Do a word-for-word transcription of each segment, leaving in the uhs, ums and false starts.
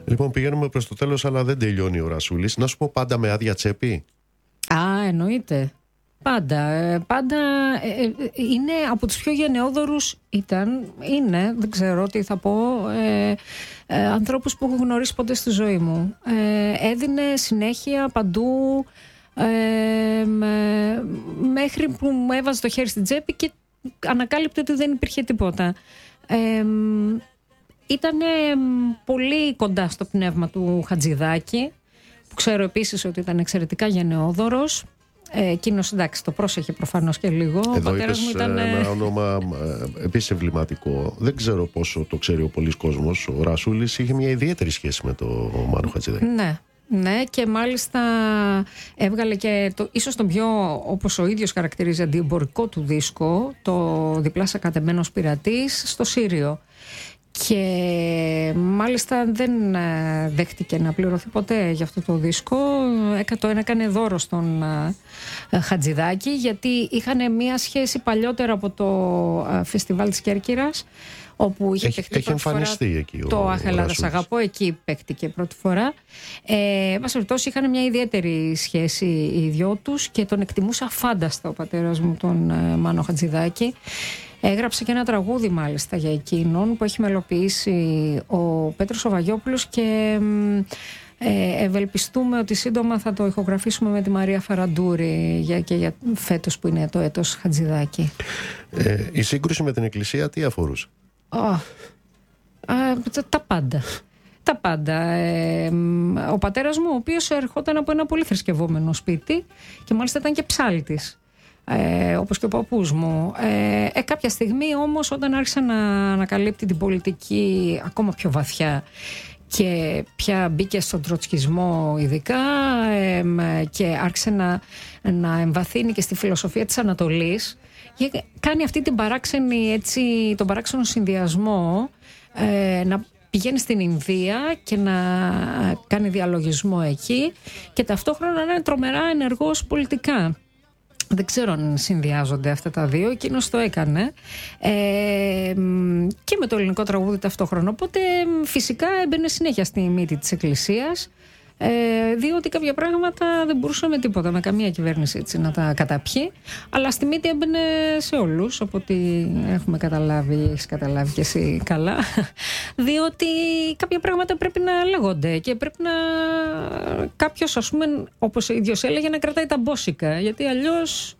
Λοιπόν, πηγαίνουμε προς το τέλος, αλλά δεν τελειώνει ο Ρασούλης. Να σου πω, πάντα με άδεια τσέπη. Α, εννοείται. Πάντα. Πάντα ε, ε, είναι από τους πιο γενναιόδωρους, ήταν, είναι, δεν ξέρω τι θα πω, ε, ε, ανθρώπους που έχω γνωρίσει ποτέ στη ζωή μου. Ε, έδινε συνέχεια παντού, ε, με, μέχρι που μου έβαζε το χέρι στην τσέπη και ανακάλυπτε ότι δεν υπήρχε τίποτα. Ε, ήταν πολύ κοντά στο πνεύμα του Χατζηδάκη, που ξέρω επίσης ότι ήταν εξαιρετικά γενναιόδωρος. Ε, εκείνος, εντάξει, το πρόσεχε προφανώς και λίγο. Εδώ ο πατέρας είπες, μου ήταν. Ε, ένα όνομα ε, επίσης εμβληματικό. Δεν ξέρω πόσο το ξέρει ο πολύς κόσμος. Ο Ρασούλης είχε μια ιδιαίτερη σχέση με τον Μάνο Χατζηδάκη. Ναι. Ναι, και μάλιστα έβγαλε και το, ίσως τον πιο, όπως ο ίδιος χαρακτηρίζει, αντιεμπορικό του δίσκο, το «Διπλάς ακατεμένος πειρατής» στο Σύριο. Και μάλιστα δεν δέχτηκε να πληρωθεί ποτέ για αυτό το δίσκο. Το έκανε δώρο στον Χατζηδάκη, γιατί είχαν μία σχέση παλιότερα από το φεστιβάλ της Κέρκυρας, όπου είχε έχει, έχει εμφανιστεί φορά εκεί το ο, «Αχ, Ελλάδα, σ' αγαπώ», εκεί παίχτηκε πρώτη φορά. Ε, μας περιπτώσει, είχαν μια ιδιαίτερη σχέση οι δυο τους και τον εκτιμούσα φάνταστα ο πατέρας μου, τον ε, Μάνο Χατζηδάκη. Έγραψε και ένα τραγούδι μάλιστα για εκείνον που έχει μελοποιήσει ο Πέτρος ο Βαγιόπουλος και ε, ευελπιστούμε ότι σύντομα θα το ηχογραφήσουμε με τη Μαρία Φαραντούρη για, και για φέτος που είναι το έτος Χατζηδάκη. Ε, η σύγκρουση με την Εκκλησία τι αφορούσε? Oh, α, τα πάντα. Τα πάντα. Ε, ο πατέρας μου, ο οποίος ερχόταν από ένα πολύ θρησκευόμενο σπίτι και μάλιστα ήταν και ψάλτης. Ε, όπως και ο παππούς μου. Ε, ε, κάποια στιγμή όμως, όταν άρχισε να ανακαλύπτει την πολιτική ακόμα πιο βαθιά και πια μπήκε στον τροτσκισμό ειδικά, ε, και άρχισε να, να εμβαθύνει και στη φιλοσοφία της Ανατολής, κάνει αυτή την παράξενη, έτσι, τον παράξενο συνδυασμό, ε, να πηγαίνει στην Ινδία και να κάνει διαλογισμό εκεί και ταυτόχρονα να είναι τρομερά ενεργός πολιτικά. Δεν ξέρω αν συνδυάζονται αυτά τα δύο. Εκείνος το έκανε ε, και με το ελληνικό τραγούδι ταυτόχρονα. Οπότε φυσικά έμπαινε συνέχεια στη μύτη της Εκκλησίας, ε, διότι κάποια πράγματα δεν μπορούσε με τίποτα, με καμία κυβέρνηση έτσι, να τα καταπιεί. Αλλά στη μύτη έμπαινε σε όλους, από ό,τι έχουμε καταλάβει, έχεις καταλάβει και εσύ καλά. Διότι κάποια πράγματα πρέπει να λέγονται και πρέπει να κάποιος, ας πούμε, όπως ο ίδιος έλεγε, να κρατάει τα μπόσικα, γιατί αλλιώς...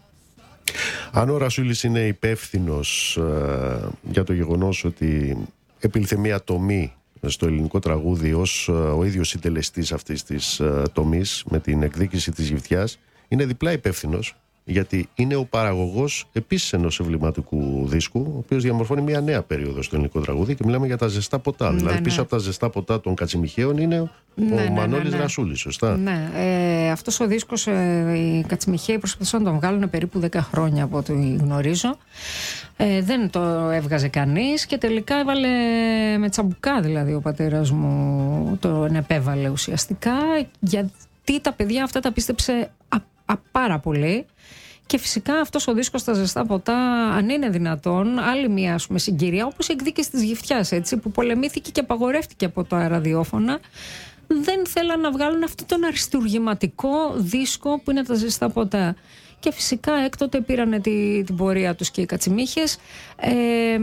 Αν ο Ρασούλης είναι υπεύθυνος ε, για το γεγονός ότι επήλθε μια τομή στο ελληνικό τραγούδι ως ε, ο ίδιος συντελεστής αυτής της ε, τομής με την εκδίκηση της Γυφτιάς, είναι διπλά υπεύθυνος, γιατί είναι ο παραγωγός επίσης ενός εμβληματικού δίσκου, ο οποίος διαμορφώνει μια νέα περίοδο στο ελληνικό τραγούδι και μιλάμε για τα ζεστά ποτά. Ναι, δηλαδή ναι. πίσω από τα ζεστά ποτά των Κατσιμιχαίων είναι ο ναι, ναι, Μανώλης ναι, ναι. Ρασούλης, σωστά? Ναι, ε, αυτός ο δίσκος, ε, οι Κατσιμιχαίοι προσπαθούσαν να τον βγάλουν περίπου δέκα χρόνια από ό,τι γνωρίζω. Ε, δεν το έβγαζε κανείς και τελικά έβαλε με τσαμπουκά, δηλαδή ο πατέρας μου τον επέβαλε ουσιαστικά, γιατί τα παιδιά αυτά τα πίστεψε α, α, πάρα πολύ. Και φυσικά αυτός ο δίσκος στα ζεστά ποτά, αν είναι δυνατόν, άλλη μια, ας πούμε, συγκυρία, όπως η εκδίκηση της Γυφτιάς, έτσι, που πολεμήθηκε και απαγορεύτηκε από τα ραδιόφωνα, δεν θέλαν να βγάλουν αυτό τον αριστουργηματικό δίσκο που είναι τα ζεστά ποτά. Και φυσικά έκτοτε πήρανε τη, την πορεία τους και οι Κατσιμίχες. Ε,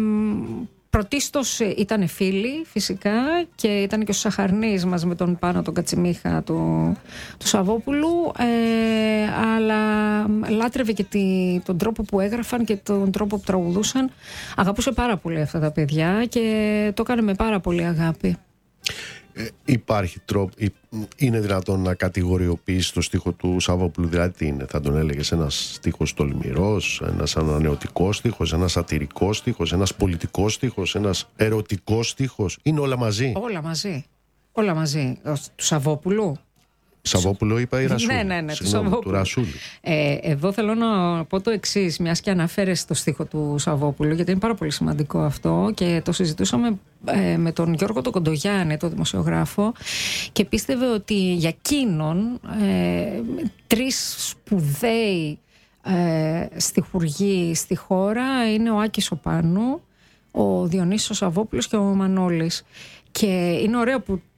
Πρωτίστως ήταν φίλοι φυσικά και ήταν και ο Σαχαρνής μαζί με τον Πάνο τον Κατσιμίχα του, του Σαββόπουλου, ε, αλλά λάτρευε και τη, τον τρόπο που έγραφαν και τον τρόπο που τραγουδούσαν. Αγαπούσε πάρα πολύ αυτά τα παιδιά και το έκανε με πάρα πολύ αγάπη. Ε, υπάρχει τρόπο, είναι δυνατόν να κατηγοριοποιήσει το στίχο του Σαββόπουλου, δηλαδή τι είναι, θα τον έλεγες ένας στίχος τολμηρός, ένας ανανεωτικός στίχος, ένας σατυρικός στίχος, ένας πολιτικός στίχος, ένας ερωτικός στίχος, είναι όλα μαζί? Όλα μαζί, όλα μαζί. Του Σαββόπουλου. Σαββόπουλο είπα ή Ρασούλη? Ναι, ναι, ναι, Συγγνώμη, του, του Ρασούλη. Ε, εδώ θέλω να πω το εξής, μιας και αναφέρεσαι το στίχο του Σαββόπουλου, γιατί είναι πάρα πολύ σημαντικό αυτό και το συζητούσαμε ε, με τον Γιώργο τον Κοντογιάννη, τον δημοσιογράφο, και πίστευε ότι για εκείνον ε, τρεις σπουδαίοι ε, στιχουργοί στη χώρα είναι ο Άκης ο Πάνου, ο Διονύσης ο Σαββόπουλος και ο Μανώλης. Και είναι ωραίο που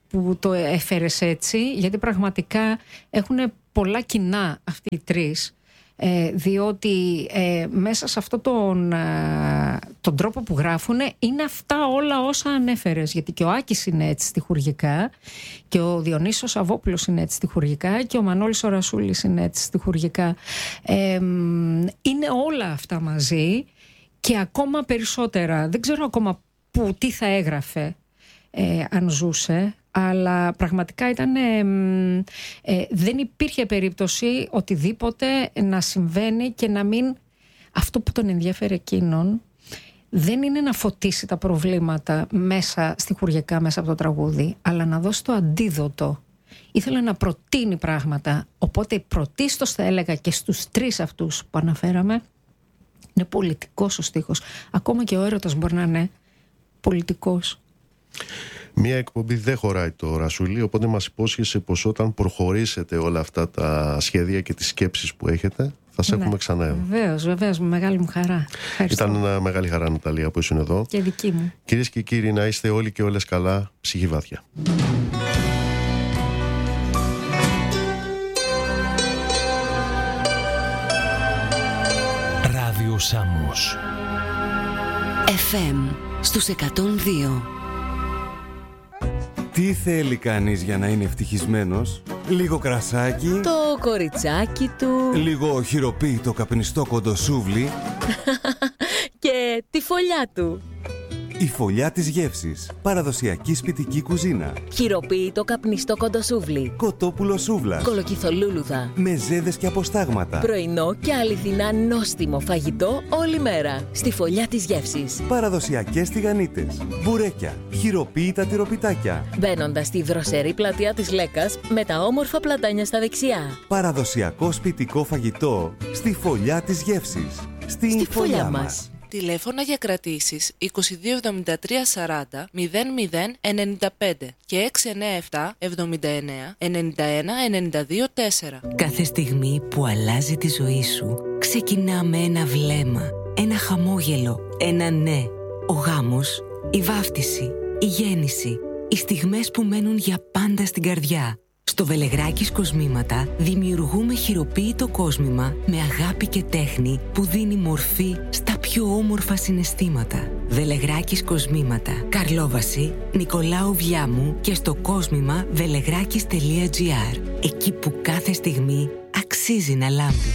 που το έφερες έτσι, γιατί πραγματικά έχουν πολλά κοινά αυτοί οι τρεις. Ε, διότι ε, μέσα σε αυτόν τον, ε, τον τρόπο που γράφουν είναι αυτά όλα όσα ανέφερες, γιατί και ο Άκης είναι έτσι στιχουργικά και ο Διονύσος Αβόπουλος είναι έτσι στιχουργικά και ο Μανώλης ο Ρασούλης είναι έτσι στιχουργικά. Ε, είναι όλα αυτά μαζί και ακόμα περισσότερα. Δεν ξέρω ακόμα που, τι θα έγραφε ε, αν ζούσε, αλλά πραγματικά ήταν, ε, ε, δεν υπήρχε περίπτωση οτιδήποτε να συμβαίνει και να μην, αυτό που τον ενδιαφέρει εκείνον δεν είναι να φωτίσει τα προβλήματα μέσα στιχουργικά, μέσα από το τραγούδι, αλλά να δώσει το αντίδοτο. Ήθελε να προτείνει πράγματα, οπότε πρωτίστως θα έλεγα και στους τρεις αυτούς που αναφέραμε είναι πολιτικός ο στίχος. Ακόμα και ο έρωτας μπορεί να είναι πολιτικός. Μία εκπομπή δεν χωράει το Ρασούλη, οπότε μας υπόσχεσαι πως όταν προχωρήσετε όλα αυτά τα σχέδια και τις σκέψεις που έχετε, θα σε ναι, έχουμε ξανά. Βεβαίως, βεβαίως, με μεγάλη μου χαρά. Ευχαριστώ. Ήταν μια μεγάλη χαρά, Ναταλία, που ήσουν εδώ. Και δική μου. Κυρίες και κύριοι, να είστε όλοι και όλες καλά, ψυχή βάθια. Ράδιο Σάμος εφ εμ στους εκατόν δύο. Τι θέλει κανείς για να είναι ευτυχισμένος? Λίγο κρασάκι, το κοριτσάκι του, λίγο χειροποίητο καπνιστό κοντοσούβλι και τη φωλιά του. Η φωλιά της γεύσης. Παραδοσιακή σπιτική κουζίνα. Χειροποίητο καπνιστό κοντοσούβλι, Κοτόπουλο σούβλα, κολοκυθολούλουδα, μεζέδες και αποστάγματα. Πρωινό και αληθινά νόστιμο φαγητό όλη μέρα. Στη φωλιά της γεύσης. Παραδοσιακές τηγανίτες, μπουρέκια, χειροποίητα τυροπιτάκια. Μπαίνοντας στη δροσερή πλατεία της Λέκας με τα όμορφα πλατάνια στα δεξιά. Παραδοσιακό σπιτικό φαγητό στη φωλιά της γεύσης. Στη, στη φωλιά, φωλιά μας. μας. Τηλέφωνα για κρατήσεις είκοσι δύο εβδομήντα τρία σαράντα μηδέν μηδέν ενενήντα πέντε και έξι εννιά επτά εβδομήντα εννιά ενενήντα ένα ενενήντα δύο τέσσερα. Κάθε στιγμή που αλλάζει τη ζωή σου ξεκινά με ένα βλέμμα, ένα χαμόγελο, ένα ναι. Ο γάμος, η βάφτιση, η γέννηση, οι στιγμές που μένουν για πάντα στην καρδιά. Στο Βελεγράκης Κοσμήματα δημιουργούμε χειροποίητο κόσμημα με αγάπη και τέχνη που δίνει μορφή στα πιο όμορφα συναισθήματα. Βελεγράκης Κοσμήματα, Καρλόβαση, Νικολάου Βιάμου και στο κόσμημα βελεγράκης τελεία τζι άρ. Εκεί που κάθε στιγμή αξίζει να λάμπει.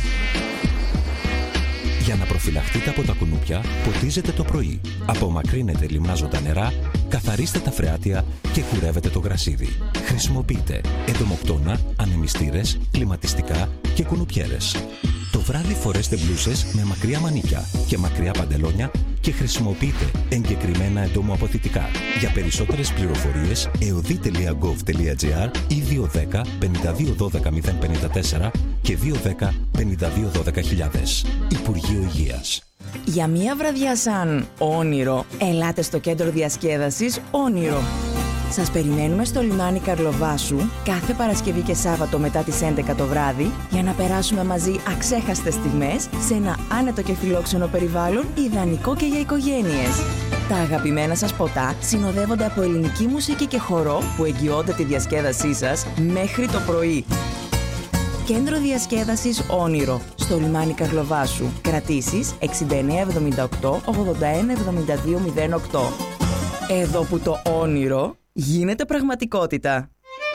Για να προφυλαχτείτε από τα κουνούπια, ποτίζετε το πρωί. Απομακρύνετε λιμνάζοντα νερά, καθαρίστε τα φρεάτια και κουρεύετε το γρασίδι. Χρησιμοποιείτε εντομοκτώνα, ανεμιστήρες, κλιματιστικά και κουνουπιέρες. Το βράδυ φορέστε μπλούσες με μακριά μανίκια και μακριά παντελόνια και χρησιμοποιείτε εγκεκριμένα εντομοαποθητικά. Για περισσότερες πληροφορίες εωδή τελεία γκοβ τελεία τζι άρ ή δύο ένα μηδέν πέντε δύο ένα δύο μηδέν πέντε τέσσερα και δύο ένα πέντε δύο ένα μηδέν χιλιάδες. Υπουργείο Υγείας. Για μία βραδιά σαν όνειρο, ελάτε στο κέντρο διασκέδασης Όνειρο. Σας περιμένουμε στο λιμάνι Καρλοβάσου κάθε Παρασκευή και Σάββατο μετά τις έντεκα το βράδυ για να περάσουμε μαζί αξέχαστες στιγμές σε ένα άνετο και φιλόξενο περιβάλλον ιδανικό και για οικογένειες. Τα αγαπημένα σας ποτά συνοδεύονται από ελληνική μουσική και χορό που εγγυώνται τη διασκέδασή σας μέχρι το πρωί. Κέντρο διασκέδασης Όνειρο, στο λιμάνι Καρλοβάσου. Κρατήσεις εξήντα εννιά εβδομήντα οκτώ ογδόντα ένα εβδομήντα δύο μηδέν οκτώ. Εδώ που το όνειρο γίνεται πραγματικότητα.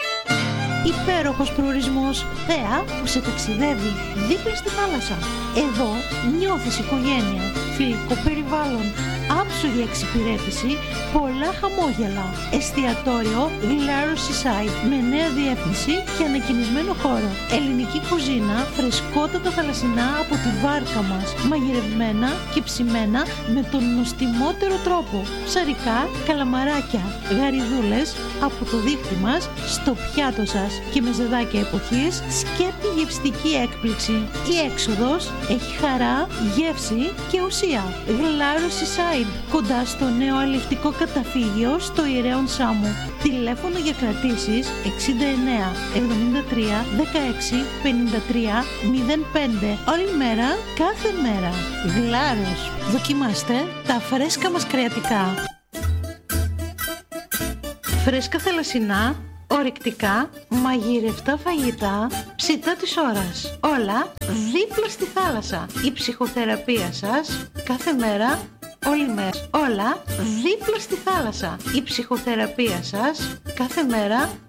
Υπέροχος προορισμός, θέα που σε ταξιδεύει δίπλα στη θάλασσα. Εδώ νιώθεις οικογένεια, φιλικό περιβάλλον, άψογη εξυπηρέτηση, πολλά χαμόγελα. Εστιατόριο Glaro Seaside με νέα διεύθυνση και ανακοινισμένο χώρο. Ελληνική κουζίνα, φρεσκότατα θαλασσινά από τη βάρκα μας, μαγειρευμένα και ψημένα με τον νοστιμότερο τρόπο. Ψαρικά, καλαμαράκια, γαριδούλες από το δίχτυ μας στο πιάτο σας και με ζεδάκια εποχής, σκέπτη γευστική έκπληξη. Η έξοδος έχει χαρά, γεύση και ουσία. Glaro Seaside, κοντά στο νέο αλλιευτικό καταφύγιο στο Ιερέον Σάμου. Τηλέφωνο για κρατήσεις εξήντα εννιά εβδομήντα τρία δεκαέξι πενήντα τρία μηδέν πέντε. Όλη μέρα, κάθε μέρα. Γλάρος. Δοκιμάστε τα φρέσκα μας κρεατικά. Φρέσκα θαλασσινά ορεικτικά, μαγειρευτά φαγητά, ψητά της ώρας. Όλα δίπλα στη θάλασσα. Η ψυχοθεραπεία σας κάθε μέρα, όλη μέρα. Όλα δίπλα στη θάλασσα. Η ψυχοθεραπεία σας κάθε μέρα,